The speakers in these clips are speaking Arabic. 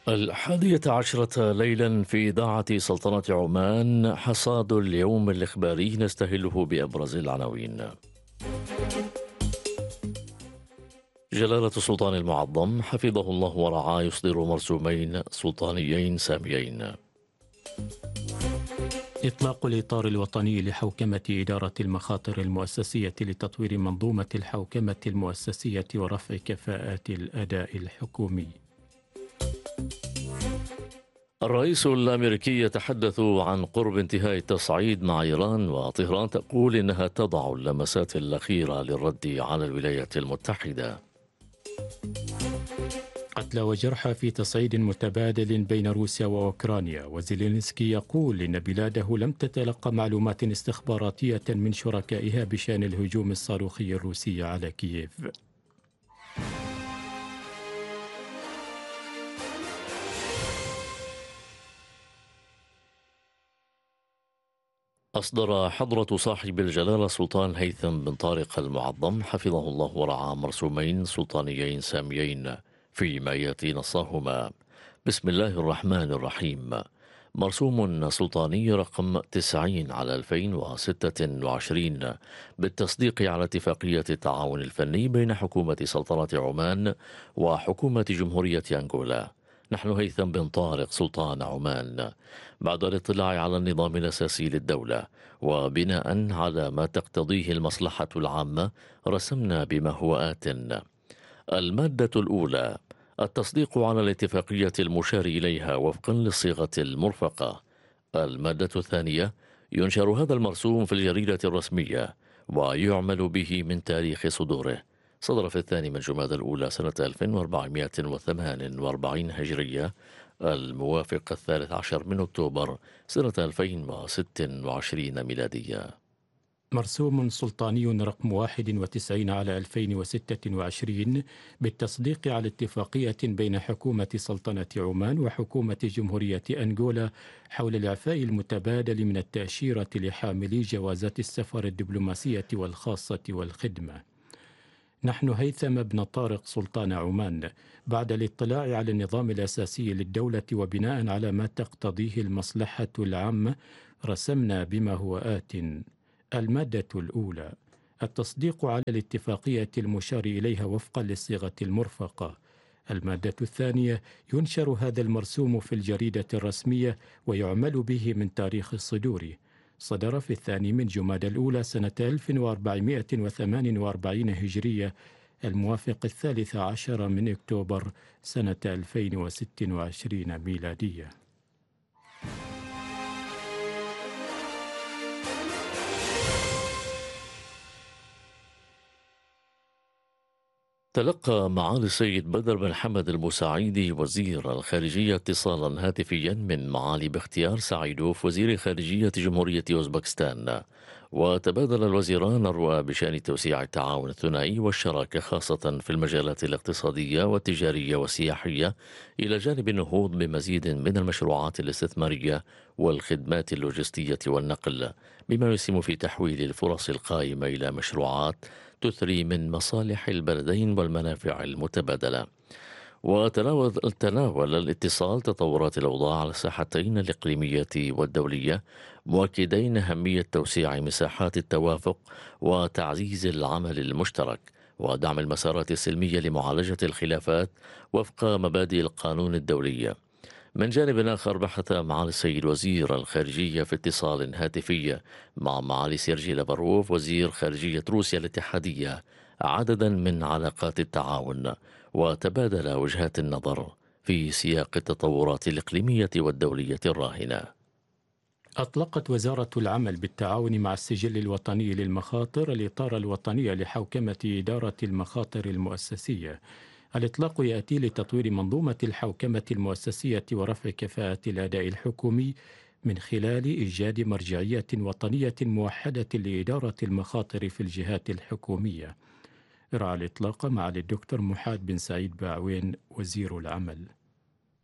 11 ليلا في إذاعة سلطنة عمان، حصاد اليوم الإخباري نستهله بأبرز العناوين. جلالة السلطان المعظم حفظه الله ورعاه يصدر مرسومين سلطانيين ساميين. إطلاق الإطار الوطني لحوكمة إدارة المخاطر المؤسسية لتطوير منظومة الحوكمة المؤسسية ورفع كفاءات الأداء الحكومي. الرئيس الأمريكي يتحدث عن قرب انتهاء التصعيد مع إيران، وطهران تقول إنها تضع اللمسات الأخيرة للرد على الولايات المتحدة. قتلى وجرحى في تصعيد متبادل بين روسيا وأوكرانيا، وزيلينسكي يقول إن بلاده لم تتلقى معلومات استخباراتية من شركائها بشأن الهجوم الصاروخي الروسي على كييف. أصدر حضرة صاحب الجلالة السلطان هيثم بن طارق المعظم حفظه الله ورعاه مرسومين سلطانيين ساميين، فيما يأتي نصهما: بسم الله الرحمن الرحيم. مرسوم سلطاني رقم 90/2026 بالتصديق على اتفاقية التعاون الفني بين حكومة سلطنة عمان وحكومة جمهورية أنغولا. نحن هيثم بن طارق سلطان عمان، بعد الاطلاع على النظام الأساسي للدولة وبناء على ما تقتضيه المصلحة العامة، رسمنا بما هو آت: المادة الأولى: التصديق على الاتفاقية المشار إليها وفقا للصيغة المرفقة. المادة الثانية: ينشر هذا المرسوم في الجريدة الرسمية ويعمل به من تاريخ صدوره. صدر في 2 من جمادى الأولى سنة 1448 هجرية، الموافق 13 من أكتوبر سنة 2026 ميلادية. مرسوم سلطاني رقم 91/2026 بالتصديق على اتفاقية بين حكومة سلطنة عمان وحكومة جمهورية أنغولا حول الإعفاء المتبادل من التأشيرة لحاملي جوازات السفر الدبلوماسية والخاصة والخدمة. نحن هيثم بن طارق سلطان عمان، بعد الاطلاع على النظام الأساسي للدولة وبناء على ما تقتضيه المصلحة العامة، رسمنا بما هو آت: المادة الأولى: التصديق على الاتفاقية المشار إليها وفقا للصيغة المرفقة. المادة الثانية: ينشر هذا المرسوم في الجريدة الرسمية ويعمل به من تاريخ الصدور. صدر في 2 من جمادى الأولى سنة 1448 هجرية، الموافق 13 من أكتوبر سنة 2026 ميلادية. تلقى معالي السيد بدر بن حمد المساعيدي وزير الخارجية اتصالا هاتفيا من معالي باختيار سعيدوف وزير خارجية جمهورية أوزبكستان، وتبادل الوزيران الرؤى بشأن توسيع التعاون الثنائي والشراكة، خاصة في المجالات الاقتصادية والتجارية والسياحية، إلى جانب النهوض بمزيد من المشروعات الاستثمارية والخدمات اللوجستية والنقل، بما يسهم في تحويل الفرص القائمة إلى مشروعات تثري من مصالح البلدين والمنافع المتبادلة. وتناول الاتصال تطورات الأوضاع على الساحتين الإقليمية والدولية، مؤكدين أهمية توسيع مساحات التوافق وتعزيز العمل المشترك ودعم المسارات السلمية لمعالجة الخلافات وفق مبادئ القانون الدولي. من جانب آخر، بحث معالي السيد وزير الخارجية في اتصال هاتفي مع معالي سيرجي لافروف وزير خارجية روسيا الاتحادية عددا من علاقات التعاون، وتبادل وجهات النظر في سياق التطورات الإقليمية والدولية الراهنة. أطلقت وزارة العمل بالتعاون مع السجل الوطني للمخاطر الإطار الوطني لحوكمة إدارة المخاطر المؤسسية. الإطلاق يأتي لتطوير منظومة الحوكمة المؤسسية ورفع كفاءة الأداء الحكومي من خلال إيجاد مرجعية وطنية موحدة لإدارة المخاطر في الجهات الحكومية. رعى الإطلاق معالي الدكتور محاد بن سعيد باعوين وزير العمل.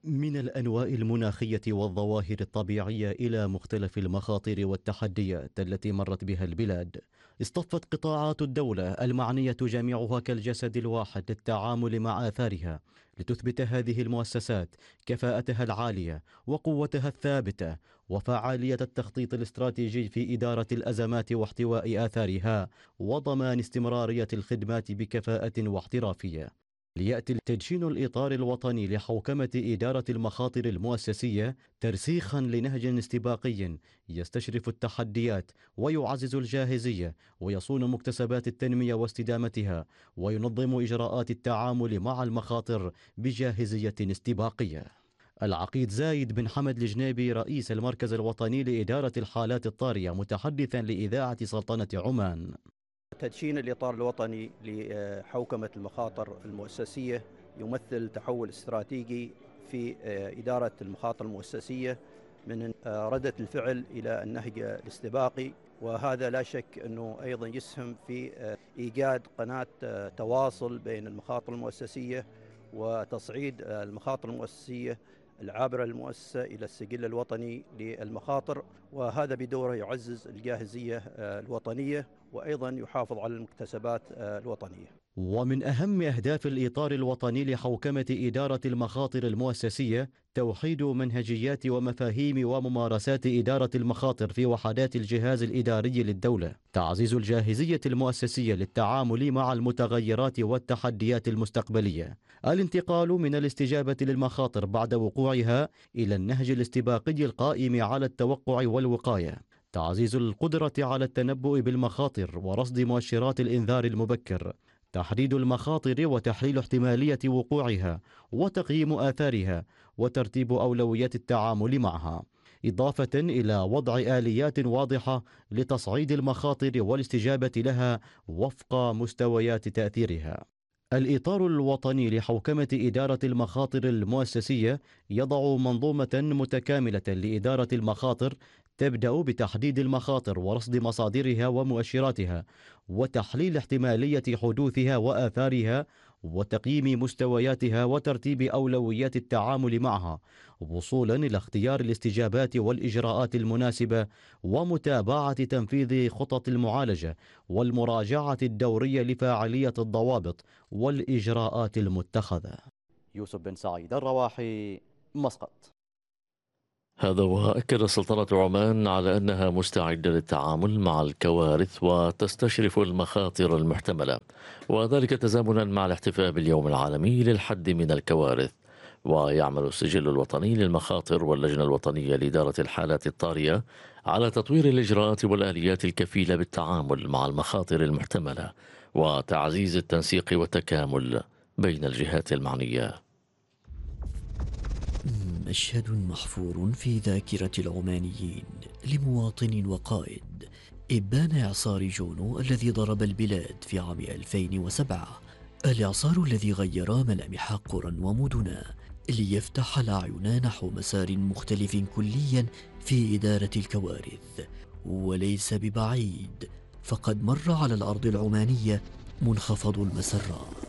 من الأنواع المناخية والظواهر الطبيعية إلى مختلف المخاطر والتحديات التي مرت بها البلاد، اصطفت قطاعات الدولة المعنية جميعها كالجسد الواحد للتعامل مع آثارها، لتثبت هذه المؤسسات كفاءتها العالية وقوتها الثابتة وفعالية التخطيط الاستراتيجي في إدارة الأزمات واحتواء آثارها وضمان استمرارية الخدمات بكفاءة واحترافية. ليأتي تدشين الإطار الوطني لحوكمة إدارة المخاطر المؤسسية ترسيخا لنهج استباقي يستشرف التحديات ويعزز الجاهزية ويصون مكتسبات التنمية واستدامتها وينظم إجراءات التعامل مع المخاطر بجاهزية استباقية. العقيد زايد بن حمد الجنيبي رئيس المركز الوطني لإدارة الحالات الطارئة متحدثا لإذاعة سلطنة عمان: تدشين الإطار الوطني لحوكمة المخاطر المؤسسية يمثل تحول استراتيجي في إدارة المخاطر المؤسسية من ردة الفعل إلى النهج الاستباقي، وهذا لا شك أنه أيضا يسهم في إيجاد قناة تواصل بين المخاطر المؤسسية وتصعيد المخاطر المؤسسية العابرة للمؤسسة إلى السجل الوطني للمخاطر، وهذا بدوره يعزز الجاهزية الوطنية وأيضا يحافظ على المكتسبات الوطنية. ومن أهم أهداف الإطار الوطني لحوكمة إدارة المخاطر المؤسسية توحيد منهجيات ومفاهيم وممارسات إدارة المخاطر في وحدات الجهاز الإداري للدولة، تعزيز الجاهزية المؤسسية للتعامل مع المتغيرات والتحديات المستقبلية، الانتقال من الاستجابة للمخاطر بعد وقوعها إلى النهج الاستباقي القائم على التوقع والوقاية، تعزيز القدرة على التنبؤ بالمخاطر ورصد مؤشرات الإنذار المبكر، تحديد المخاطر وتحليل احتمالية وقوعها وتقييم آثارها وترتيب أولويات التعامل معها، إضافة إلى وضع آليات واضحة لتصعيد المخاطر والاستجابة لها وفق مستويات تأثيرها. الإطار الوطني لحوكمة إدارة المخاطر المؤسسية يضع منظومة متكاملة لإدارة المخاطر تبدأ بتحديد المخاطر ورصد مصادرها ومؤشراتها وتحليل احتمالية حدوثها وآثارها وتقييم مستوياتها وترتيب أولويات التعامل معها، وصولا إلى اختيار الاستجابات والإجراءات المناسبة ومتابعة تنفيذ خطط المعالجة والمراجعة الدورية لفاعلية الضوابط والإجراءات المتخذة. يوسف بن سعيد الرواحي، مسقط. هذا وأكد سلطنة عمان على أنها مستعدة للتعامل مع الكوارث وتستشرف المخاطر المحتملة، وذلك تزامنا مع الاحتفاء باليوم العالمي للحد من الكوارث. ويعمل السجل الوطني للمخاطر واللجنة الوطنية لإدارة الحالات الطارئة على تطوير الإجراءات والآليات الكفيلة بالتعامل مع المخاطر المحتملة وتعزيز التنسيق والتكامل بين الجهات المعنية. مشهد محفور في ذاكرة العمانيين لمواطن وقائد إبان إعصار جونو الذي ضرب البلاد في عام 2007، الإعصار الذي غير ملامح قرى ومدنا ليفتح الأعين نحو مسار مختلف كليا في إدارة الكوارث. وليس ببعيد فقد مر على الأرض العمانية منخفض المسرات.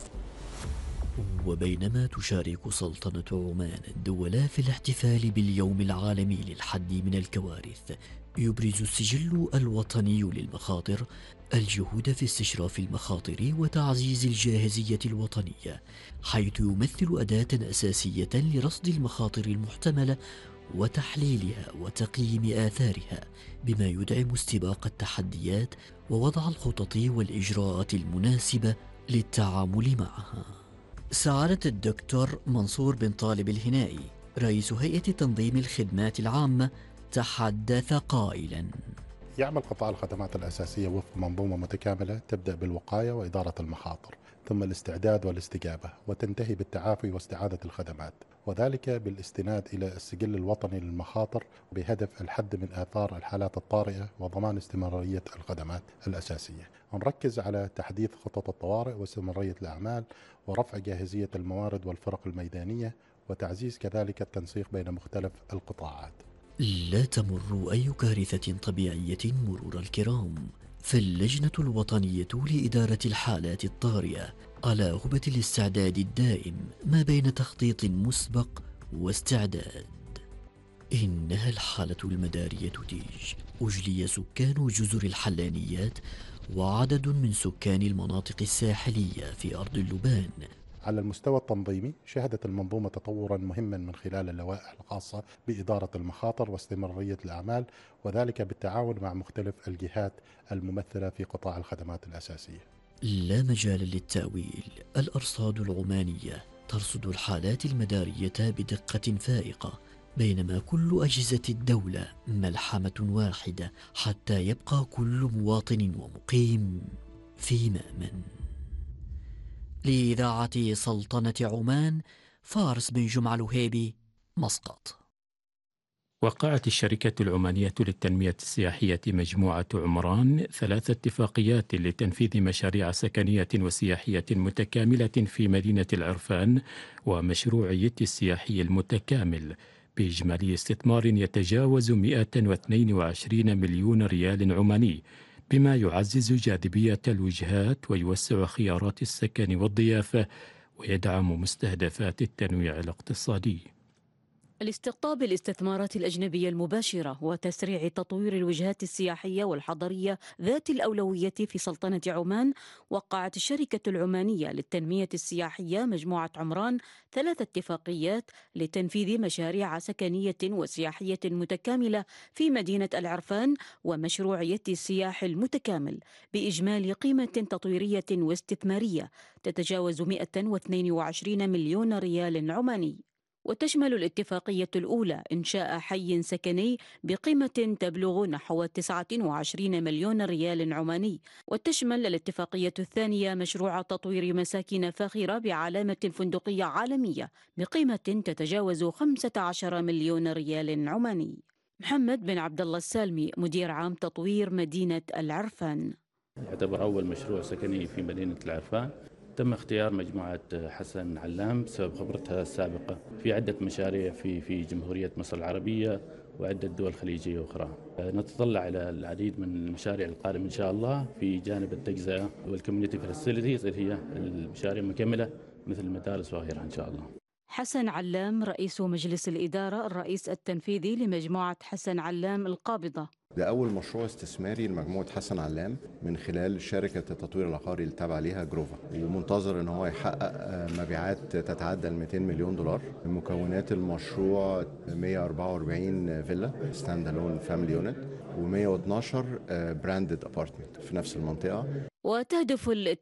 وبينما تشارك سلطنة عمان الدول في الاحتفال باليوم العالمي للحد من الكوارث، يبرز السجل الوطني للمخاطر الجهود في استشراف المخاطر وتعزيز الجاهزية الوطنية، حيث يمثل أداة أساسية لرصد المخاطر المحتملة وتحليلها وتقييم آثارها، بما يدعم استباق التحديات ووضع الخطط والإجراءات المناسبة للتعامل معها. سعادة الدكتور منصور بن طالب الهنائي رئيس هيئة تنظيم الخدمات العامة تحدث قائلا: يعمل قطاع الخدمات الأساسية وفق منظومة متكاملة تبدأ بالوقاية وإدارة المخاطر، ثم الاستعداد والاستجابة، وتنتهي بالتعافي واستعادة الخدمات، وذلك بالاستناد إلى السجل الوطني للمخاطر بهدف الحد من آثار الحالات الطارئة وضمان استمرارية الخدمات الأساسية. نركز على تحديث خطط الطوارئ واستمرارية الأعمال ورفع جاهزية الموارد والفرق الميدانية، وتعزيز كذلك التنسيق بين مختلف القطاعات. لا تمر أي كارثة طبيعية مرور الكرام، فاللجنة الوطنية لإدارة الحالات الطارئة على هبة الاستعداد الدائم ما بين تخطيط مسبق واستعداد. إنها الحالة المدارية تيج. أجلي سكان جزر الحلانيات وعدد من سكان المناطق الساحلية في أرض اللبان. على المستوى التنظيمي شهدت المنظومة تطورا مهما من خلال اللوائح الخاصة بإدارة المخاطر واستمرارية الأعمال، وذلك بالتعاون مع مختلف الجهات الممثلة في قطاع الخدمات الأساسية. لا مجال للتأويل. الأرصاد العمانية ترصد الحالات المدارية بدقة فائقة، بينما كل أجهزة الدولة ملحمة واحدة حتى يبقى كل مواطن ومقيم في مأمن. لإذاعة سلطنة عمان، فارس بن جمعة الوهيبي، مسقط. وقعت الشركة العمانية للتنمية السياحية مجموعة عمران 3 اتفاقيات لتنفيذ مشاريع سكنية وسياحية متكاملة في مدينة العرفان ومشروعية السياحي المتكامل بإجمالي استثمار يتجاوز 122 مليون ريال عماني، بما يعزز جاذبية الوجهات ويوسع خيارات السكن والضيافة ويدعم مستهدفات التنويع الاقتصادي. لاستقطاب الاستثمارات الأجنبية المباشرة وتسريع تطوير الوجهات السياحية والحضرية ذات الأولوية في سلطنة عمان، وقعت الشركة العمانية للتنمية السياحية مجموعة عمران 3 اتفاقيات لتنفيذ مشاريع سكنية وسياحية متكاملة في مدينة العرفان ومشروعية السياح المتكامل بإجمالي قيمة تطويرية واستثمارية تتجاوز 122 مليون ريال عماني. وتشمل الاتفاقية الأولى إنشاء حي سكني بقيمة تبلغ نحو 29 مليون ريال عماني، وتشمل الاتفاقية الثانية مشروع تطوير مساكن فاخرة بعلامة فندقية عالمية بقيمة تتجاوز 15 مليون ريال عماني. محمد بن عبد الله السالمي، مدير عام تطوير مدينة العرفان. يعتبر أول مشروع سكني في مدينة العرفان. تم اختيار مجموعة حسن علام بسبب خبرتها السابقة في عدة مشاريع في جمهورية مصر العربية وعدة دول خليجية أخرى. نتطلع إلى العديد من المشاريع القادمة إن شاء الله في جانب التجزئة والكوميونيتي فاسيلتيز اللي هي المشاريع المكملة مثل المدارس وغيرها إن شاء الله. حسن علام، رئيس مجلس الإدارة الرئيس التنفيذي لمجموعة حسن علام القابضة. ده أول مشروع استثماري لمجموعة حسن علام من خلال شركة التطوير العقاري اللي تابعة ليها جروفا، ومنتظر ان هو يحقق مبيعات تتعدى 200 مليون دولار. مكونات المشروع 144 فيلا ستاند الون فاميلي يونت و112 براندد ابارتمنت في نفس المنطقة. وتهدف